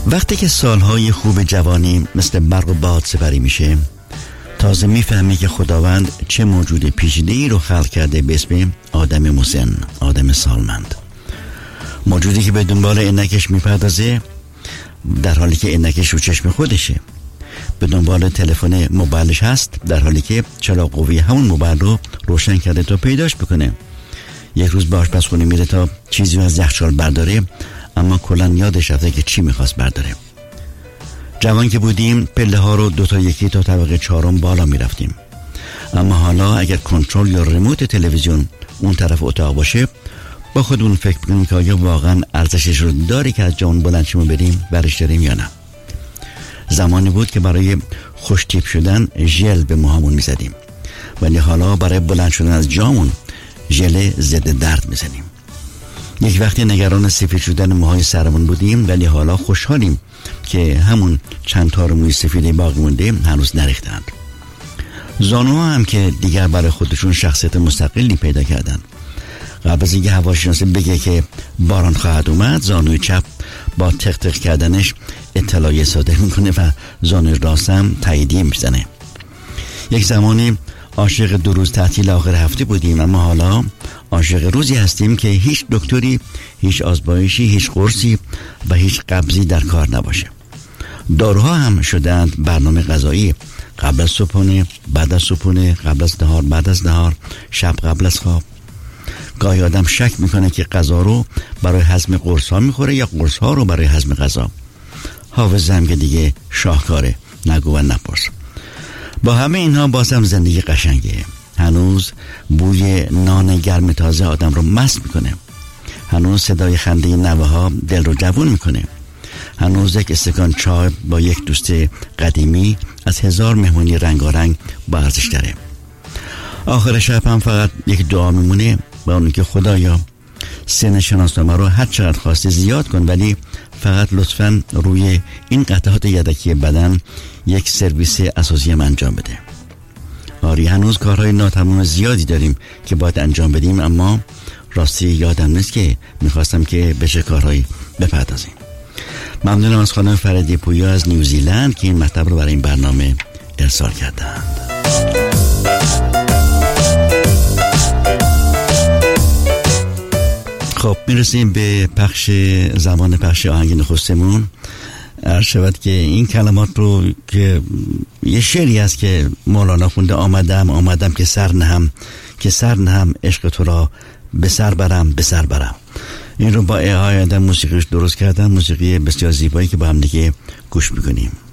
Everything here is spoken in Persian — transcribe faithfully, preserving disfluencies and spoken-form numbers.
وقتی که سالهای خوب جوانی مثل برق و باد سپری میشه، تازه میفهمی که خداوند چه موجود پیچیده‌ای رو خلق کرده به اسم آدم مسن، آدم سالمند. موجودی که به دنبال عینکش میپردازه در حالی که عینکش رو چشم خودشه، به دنبال تلفن موبایلش هست در حالی که چراغ قوی همون موبایل رو روشن کرده تا پیداش بکنه. یک روز به آشپزخونه میره تا چیزی از یخچال برداره، اما کلاً یادش رفته که چی میخواست برداره. جوان که بودیم پله ها رو دو تا یکی تا طبقه چهارم بالا میرفتیم، اما حالا اگر کنترل یا ریموت تلویزیون اون طرف اتاق باشه، با خودمون فکر کنیم که آیا واقعا ارزشش رو داری که از جامون بلند شیم و بریم برش داریم یا نه. زمانی بود که برای خوش تیپ شدن ژل به موهامون میزدیم، ولی حالا برای بلند شدن از جامون ژل ضد درد میزنیم. یک وقتی نگران سفید شدن موهای سرمون بودیم، ولی حالا خوشحالیم که همون چند تار موی سفید باقی مونده هنوز نریختند. زانوها هم که دیگر برای خودشون شخصیت مستقلی پیدا کردن. قبل از اینکه هواشناس بگه که باران خواهد اومد، زانوی چپ با تق تق کردنش اطلاعیه صادر میکنه و زانوی راست هم تاییدیه میزنه. یک زمانی عاشق دو روز تعطیل آخر هفته بودیم، اما حالا عاشق روزی هستیم که هیچ دکتری، هیچ آزمایشی، هیچ قرصی و هیچ قبضی در کار نباشه. داروها هم شدند برنامه غذایی، قبل از صبحونه، بعد از صبحونه، قبل از نهار، بعد از نهار، شب قبل از خواب. گاهی آدم شک میکنه که غذا رو برای هضم قرص ها میخوره یا قرص ها رو برای هضم غذا. حافظه هم که دیگه شاهکاره، نگو و نپرس. با همه اینها بازم زندگی قشنگه. هنوز بوی نان گرم تازه آدم رو مست میکنه. هنوز صدای خنده نوه ها دل رو جوون میکنه. هنوز یک استکان چای با یک دوست قدیمی از هزار مهمونی رنگارنگ با ارزش داره. آخر شب هم فقط یک دعا میمونه با اون که خدایا سن شناسنامه رو هر چقدر خواستی زیاد کن، ولی فقط لطفاً روی این قطعات یدکی بدن یک سرویس اساسی هم انجام بده. آری هنوز کارهای ناتمام زیادی داریم که باید انجام بدیم، اما راستی یادم نیست که میخواستم که به چه کارهایی بپردازیم. ممنونم از خانم فرید پویا از نیوزیلند که این مطلب رو برای این برنامه ارسال کردند. خب میرسیم به پخش زمان پخش آهنگ نخستمون. عرض شود که این کلمات رو که یه شعری است که مولانا خونده: آمدم آمدم که سر نهم، که سر نهم عشق تو را به سر برم به سر برم. این رو با اعای آدم موسیقیش درست کردن، موسیقی بسیار زیبایی که با هم دیگه گوش میکنیم.